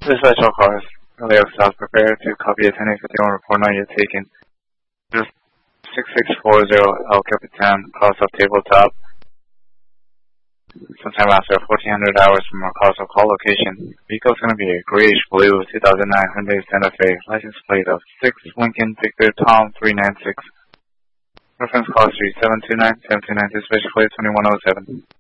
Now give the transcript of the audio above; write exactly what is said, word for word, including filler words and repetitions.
Dispatch all cars. L A X South, prepare to copy a ten eight fifty-one report not yet taken. Just six six four zero El Capitan, cross up tabletop. Sometime after fourteen hundred hours from our call, call location. Vehicle's going to be a grayish blue two thousand nine Hyundai Santa Fe, license plate of six Lincoln Victor Tom three nine six. Reference call three seven two nine seven two nine, dispatch plate twenty-one oh seven.